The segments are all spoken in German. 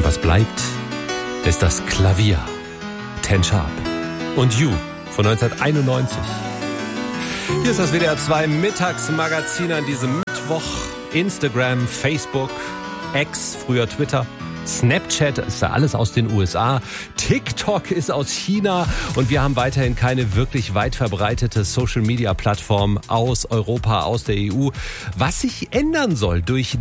Was bleibt, ist das Klavier. Ten Sharp und You von 1991. Hier ist das WDR 2 Mittagsmagazin an diesem Mittwoch. Instagram, Facebook, X, früher Twitter, Snapchat ist ja alles aus den USA, TikTok ist aus China und wir haben weiterhin keine wirklich weit verbreitete Social-Media-Plattform aus Europa, aus der EU. Was sich ändern soll durch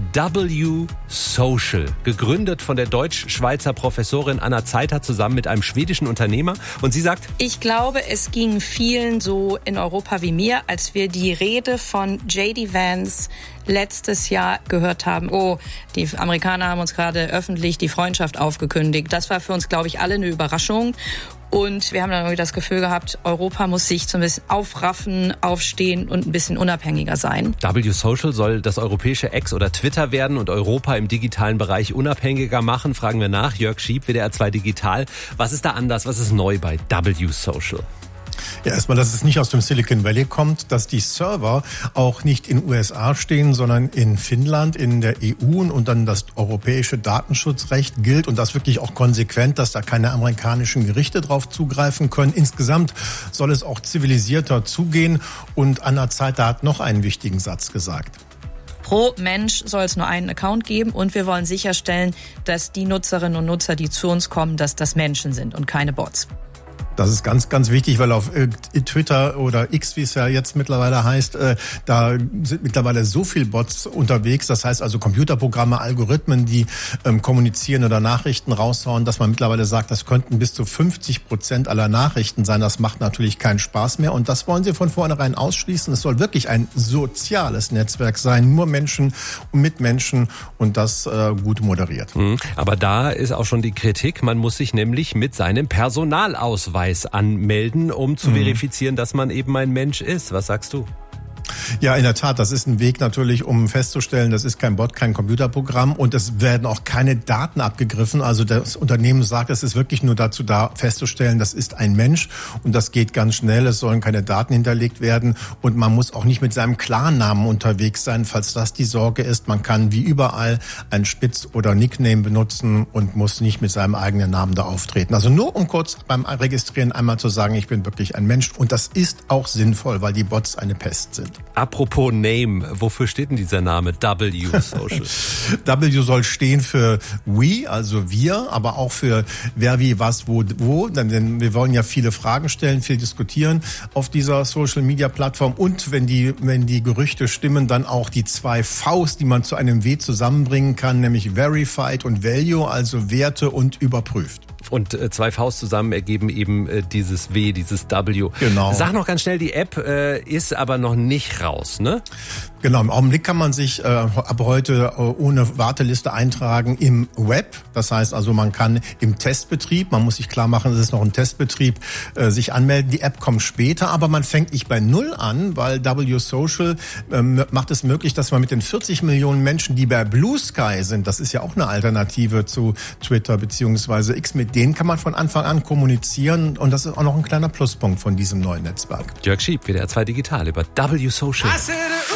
W-Social, gegründet von der deutsch-schweizer Professorin Anna Zeither zusammen mit einem schwedischen Unternehmer. Und sie sagt: Ich glaube, es ging vielen so in Europa wie mir, als wir die Rede von J.D. Vance letztes Jahr gehört haben. Oh, die Amerikaner haben uns gerade öffentlich die Freundschaft aufgekündigt. Das war für uns, glaube ich, alle eine Überraschung. Und wir haben dann irgendwie das Gefühl gehabt, Europa muss sich so ein bisschen aufraffen, aufstehen und ein bisschen unabhängiger sein. W-Social soll das europäische X oder Twitter werden und Europa im digitalen Bereich unabhängiger machen. Fragen wir nach. Jörg Schieb, WDR 2 Digital. Was ist da anders? Was ist neu bei W-Social? Ja, erstmal, dass es nicht aus dem Silicon Valley kommt, dass die Server auch nicht in USA stehen, sondern in Finnland, in der EU und dann das europäische Datenschutzrecht gilt und das wirklich auch konsequent, dass da keine amerikanischen Gerichte drauf zugreifen können. Insgesamt soll es auch zivilisierter zugehen und Anna Zeither hat noch einen wichtigen Satz gesagt. Pro Mensch soll es nur einen Account geben und wir wollen sicherstellen, dass die Nutzerinnen und Nutzer, die zu uns kommen, dass das Menschen sind und keine Bots. Das ist ganz, ganz wichtig, weil auf Twitter oder X, wie es ja jetzt mittlerweile heißt, da sind mittlerweile so viel Bots unterwegs. Das heißt also Computerprogramme, Algorithmen, die kommunizieren oder Nachrichten raushauen, dass man mittlerweile sagt, das könnten bis zu 50% aller Nachrichten sein. Das macht natürlich keinen Spaß mehr. Und das wollen sie von vornherein ausschließen. Es soll wirklich ein soziales Netzwerk sein, nur Menschen und mit Menschen und das gut moderiert. Aber da ist auch schon die Kritik. Man muss sich nämlich mit seinem Personalausweis anmelden, um zu verifizieren, dass man eben ein Mensch ist. Was sagst du? Ja, in der Tat, das ist ein Weg natürlich, um festzustellen, das ist kein Bot, kein Computerprogramm und es werden auch keine Daten abgegriffen. Also das Unternehmen sagt, es ist wirklich nur dazu da, festzustellen, das ist ein Mensch und das geht ganz schnell. Es sollen keine Daten hinterlegt werden und man muss auch nicht mit seinem Klarnamen unterwegs sein, falls das die Sorge ist. Man kann wie überall ein Spitz- oder Nickname benutzen und muss nicht mit seinem eigenen Namen da auftreten. Also nur um kurz beim Registrieren einmal zu sagen, ich bin wirklich ein Mensch und das ist auch sinnvoll, weil die Bots eine Pest sind. Apropos Name, wofür steht denn dieser Name W-Social? W soll stehen für we, also wir, aber auch für wer, wie, was, wo. Denn wir wollen ja viele Fragen stellen, viel diskutieren auf dieser Social-Media-Plattform und wenn die Gerüchte stimmen, dann auch die 2 Vs, die man zu einem W zusammenbringen kann, nämlich verified und value, also Werte und überprüft. Und 2 Vs zusammen ergeben eben dieses W, dieses W. Genau. Sag noch ganz schnell, die App ist aber noch nicht raus, ne? Genau, im Augenblick kann man sich ab heute ohne Warteliste eintragen im Web. Das heißt also, man kann im Testbetrieb, man muss sich klar machen, es ist noch ein Testbetrieb, sich anmelden. Die App kommt später, aber man fängt nicht bei Null an, weil W-Social macht es möglich, dass man mit den 40 Millionen Menschen, die bei Blue Sky sind, das ist ja auch eine Alternative zu Twitter bzw. X, mit denen kann man von Anfang an kommunizieren und das ist auch noch ein kleiner Pluspunkt von diesem neuen Netzwerk. Jörg Schieb, WDR 2 Digital über W-Social.